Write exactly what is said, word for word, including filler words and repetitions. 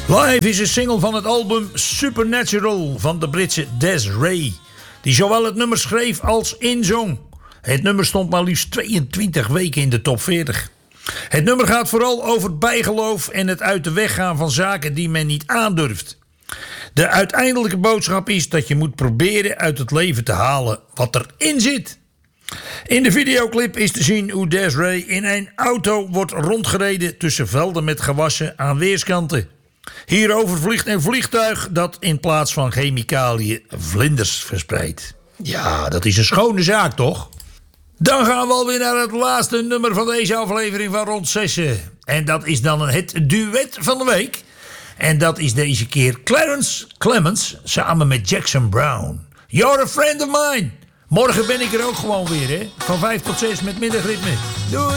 Live is een single van het album Supernatural van de Britse Des Ray, die zowel het nummer schreef als inzong. Het nummer stond maar liefst tweeëntwintig weken in de top veertig. Het nummer gaat vooral over bijgeloof en het uit de weg gaan van zaken die men niet aandurft. De uiteindelijke boodschap is dat je moet proberen uit het leven te halen wat erin zit. In de videoclip is te zien hoe Des Ray in een auto wordt rondgereden tussen velden met gewassen aan weerskanten. Hierover vliegt een vliegtuig dat in plaats van chemicaliën vlinders verspreidt. Ja, dat is een schone zaak, toch? Dan gaan we alweer naar het laatste nummer van deze aflevering van Rond Zessen. En dat is dan het duet van de week. En dat is deze keer Clarence Clemons samen met Jackson Browne. You're a friend of mine. Morgen ben ik er ook gewoon weer, hè. Van vijf tot zes met middagritme. Doei!